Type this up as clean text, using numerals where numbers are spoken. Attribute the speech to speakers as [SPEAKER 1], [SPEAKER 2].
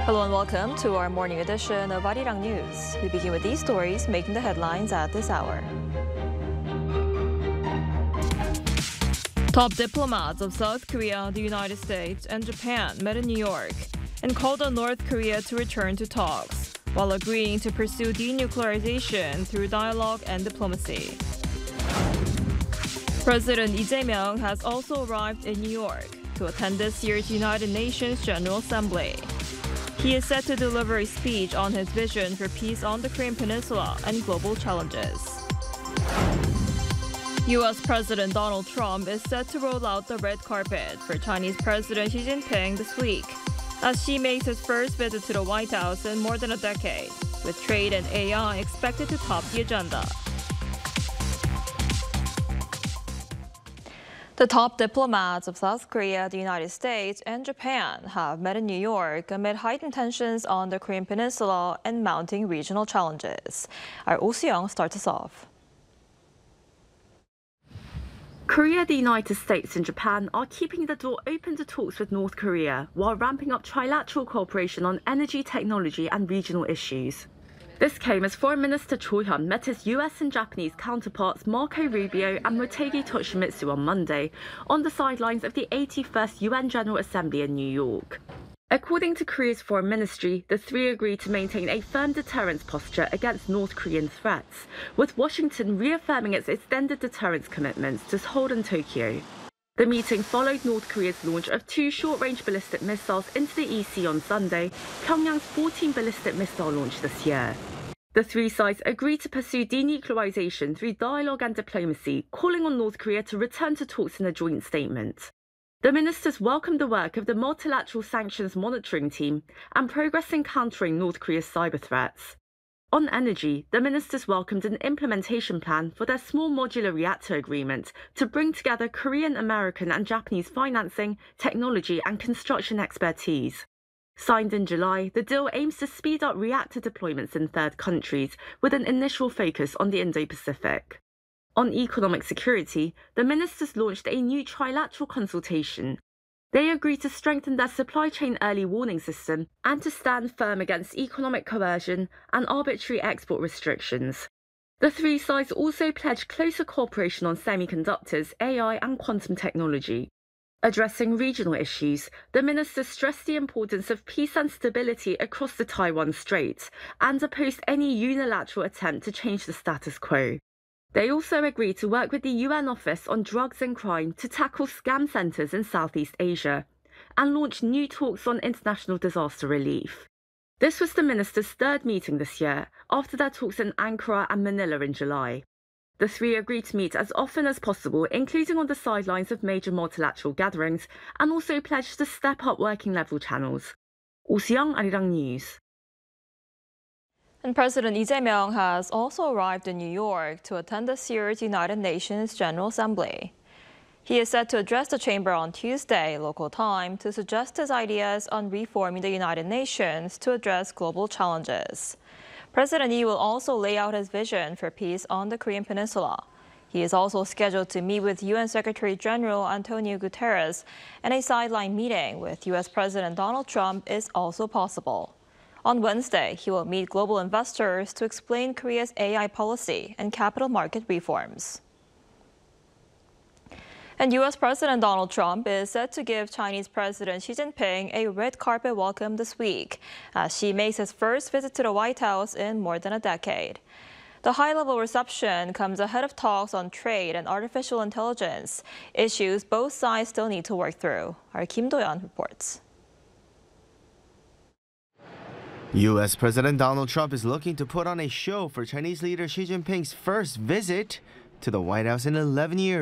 [SPEAKER 1] Hello and welcome to our morning edition of Arirang News. We begin with these stories making the headlines at this hour. Top diplomats of South Korea, the United States, and Japan met in New York and called on North Korea to return to talks, while agreeing to pursue denuclearization through dialogue and diplomacy. President Lee Jae-myung has also arrived in New York to attend this year's United Nations General Assembly. He is set to deliver a speech on his vision for peace on the Korean Peninsula and global challenges. U.S. President Donald Trump is set to roll out the red carpet for Chinese President Xi Jinping this week, as Xi makes his first visit to the White House in more than a decade, with trade and AI expected to top the agenda. The top diplomats of South Korea, the United States, and Japan have met in New York amid heightened tensions on the Korean Peninsula and mounting regional challenges. Our Oh Soo-young starts us off.
[SPEAKER 2] Korea, the United States, and Japan are keeping the door open to talks with North Korea while ramping up trilateral cooperation on energy, technology, and regional issues. This came as Foreign Minister Cho Hyun met his US and Japanese counterparts Marco Rubio and Motegi Toshimitsu on Monday on the sidelines of the 81st UN General Assembly in New York. According to Korea's foreign ministry, the three agreed to maintain a firm deterrence posture against North Korean threats, with Washington reaffirming its extended deterrence commitments to Seoul and Tokyo. The meeting followed North Korea's launch of 2 short-range ballistic missiles into the EC on Sunday, Pyongyang's 14th ballistic missile launch this year. The three sides agreed to pursue denuclearization through dialogue and diplomacy, calling on North Korea to return to talks in a joint statement. The ministers welcomed the work of the Multilateral Sanctions Monitoring Team and progress in countering North Korea's cyber threats. On energy, the ministers welcomed an implementation plan for their small modular reactor agreement to bring together Korean, American, and Japanese financing, technology, and construction expertise. Signed in July, the deal aims to speed up reactor deployments in third countries with an initial focus on the Indo-Pacific. On economic security, the ministers launched a new trilateral consultation. They agreed to strengthen their supply chain early warning system and to stand firm against economic coercion and arbitrary export restrictions. The three sides also pledged closer cooperation on semiconductors, AI, and quantum technology. Addressing regional issues, the ministers stressed the importance of peace and stability across the Taiwan Strait and opposed any unilateral attempt to change the status quo. They also agreed to work with the UN Office on Drugs and Crime to tackle scam centres in Southeast Asia and launch new talks on international disaster relief. This was the ministers' third meeting this year, after their talks in Ankara and Manila in July. The three agreed to meet as often as possible, including on the sidelines of major multilateral gatherings, and also pledged to step up working level channels. Oh Soo-young, Arirang News.
[SPEAKER 1] And President Lee Jae-myung has also arrived in New York to attend this year's United Nations General Assembly. He is set to address the chamber on Tuesday, local time, to suggest his ideas on reforming the United Nations to address global challenges. President Lee will also lay out his vision for peace on the Korean Peninsula. He is also scheduled to meet with UN Secretary General Antonio Guterres, and a sideline meeting with U.S. President Donald Trump is also possible. On Wednesday, he will meet global investors to explain Korea's AI policy and capital market reforms. And U.S. President Donald Trump is set to give Chinese President Xi Jinping a red carpet welcome this week, as Xi makes his first visit to the White House in more than a decade. The high-level reception comes ahead of talks on trade and artificial intelligence, issues both sides still need to work through. Our Kim Do-yeon reports.
[SPEAKER 3] U.S. President Donald Trump is looking to put on a show for Chinese leader Xi Jinping's first visit to the White House in 11 years.